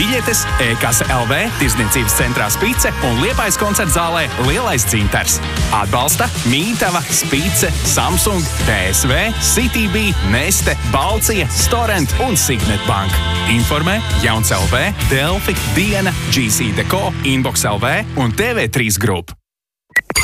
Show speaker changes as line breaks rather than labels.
Biļetes e-kase LV, Tirdzniecības centrā Spice un Liepājas koncerta zālē Lielais dzintars. Atbalsta Mītava, Spice, Samsung, DSV, CTB, Neste, Balcija, Storent un Signet Bank. Informē Jauns LV, Delfi, Diena, GC Deco, Inbox LV un TV3 Group.